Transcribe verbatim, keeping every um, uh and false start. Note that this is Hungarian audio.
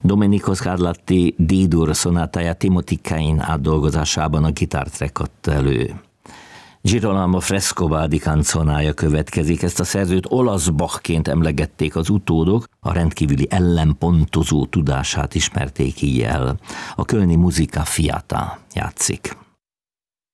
Domenico Scarlatti D-dur szonátáját Timothy Cain átdolgozásában a gitártrack adta elő. Girolamo Frescobaldi di Canzonája következik, ezt a szerzőt olasz Bachként emlegették az utódok, a rendkívüli ellenpontozó tudását ismerték így el. A kölni Musica Fiata játszik.